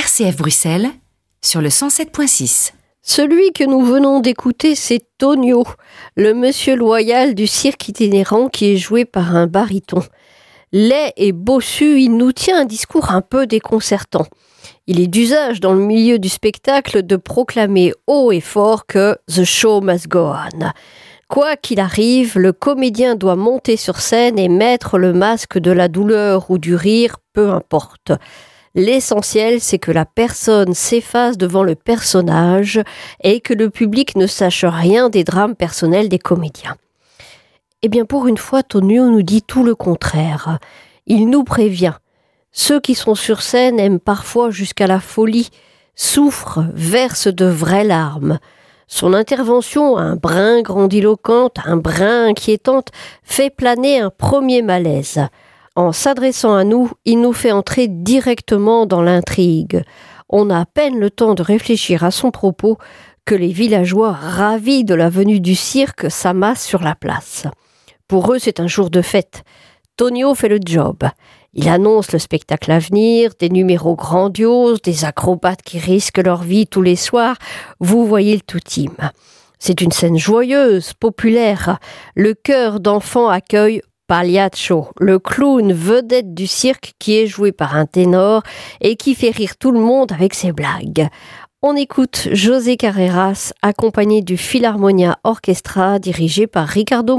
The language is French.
RCF Bruxelles sur le 107.6. Celui que nous venons d'écouter, c'est Tonio, le monsieur loyal du cirque itinérant qui est joué par un baryton. Laid et bossu, il nous tient un discours un peu déconcertant. Il est d'usage dans le milieu du spectacle de proclamer haut et fort que « the show must go on ». Quoi qu'il arrive, le comédien doit monter sur scène et mettre le masque de la douleur ou du rire, peu importe. L'essentiel, c'est que la personne s'efface devant le personnage et que le public ne sache rien des drames personnels des comédiens. Eh bien, pour une fois, Tonio nous dit tout le contraire. Il nous prévient. Ceux qui sont sur scène aiment parfois jusqu'à la folie, souffrent, versent de vraies larmes. Son intervention, un brin grandiloquente, un brin inquiétante, fait planer un premier malaise. En s'adressant à nous, il nous fait entrer directement dans l'intrigue. On a à peine le temps de réfléchir à son propos que les villageois, ravis de la venue du cirque, s'amassent sur la place. Pour eux, c'est un jour de fête. Tonio fait le job. Il annonce le spectacle à venir, des numéros grandioses, des acrobates qui risquent leur vie tous les soirs. Vous voyez le tout-im. C'est une scène joyeuse, populaire. Le chœur d'enfants accueille Pagliaccio, le clown vedette du cirque qui est joué par un ténor et qui fait rire tout le monde avec ses blagues. On écoute José Carreras accompagné du Philharmonia Orchestra dirigé par Ricardo